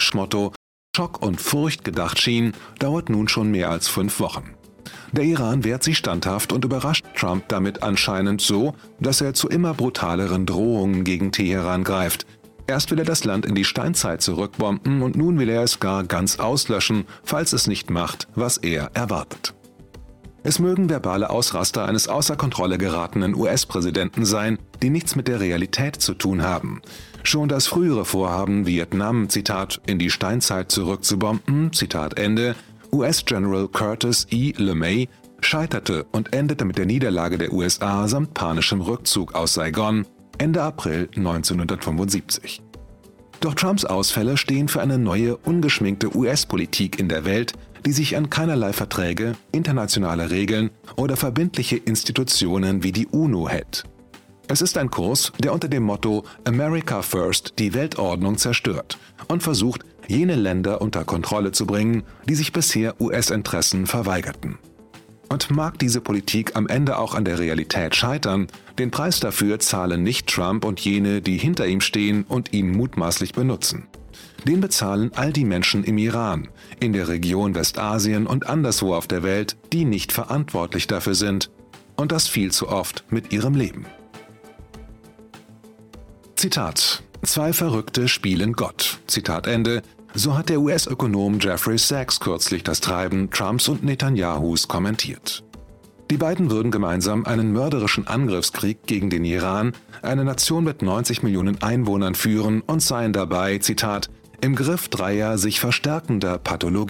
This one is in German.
Motto Schock und Furcht gedacht schien, dauert nun schon mehr als 5 Wochen. Der Iran wehrt sich standhaft und überrascht Trump damit anscheinend so, dass er zu immer brutaleren Drohungen gegen Teheran greift. Erst will er das Land in die Steinzeit zurückbomben und nun will er es gar ganz auslöschen, falls es nicht macht, was er erwartet. Es mögen verbale Ausraster eines außer Kontrolle geratenen US-Präsidenten sein, die nichts mit der Realität zu tun haben. Schon das frühere Vorhaben, Vietnam, Zitat, in die Steinzeit zurückzubomben, Zitat Ende, US-General Curtis E. LeMay, scheiterte und endete mit der Niederlage der USA samt panischem Rückzug aus Saigon Ende April 1975. Doch Trumps Ausfälle stehen für eine neue, ungeschminkte US-Politik in der Welt, die sich an keinerlei Verträge, internationale Regeln oder verbindliche Institutionen wie die UNO hält. Es ist ein Kurs, der unter dem Motto America First die Weltordnung zerstört und versucht, jene Länder unter Kontrolle zu bringen, die sich bisher US-Interessen verweigerten. Und mag diese Politik am Ende auch an der Realität scheitern, den Preis dafür zahlen nicht Trump und jene, die hinter ihm stehen und ihn mutmaßlich benutzen. Den bezahlen all die Menschen im Iran, in der Region Westasien und anderswo auf der Welt, die nicht verantwortlich dafür sind, und das viel zu oft mit ihrem Leben. Zitat: Zwei Verrückte spielen Gott. Zitat Ende. So hat der US-Ökonom Jeffrey Sachs kürzlich das Treiben Trumps und Netanyahus kommentiert. Die beiden würden gemeinsam einen mörderischen Angriffskrieg gegen den Iran, eine Nation mit 90 Millionen Einwohnern, führen und seien dabei, Zitat, im Griff dreier sich verstärkender Pathologien.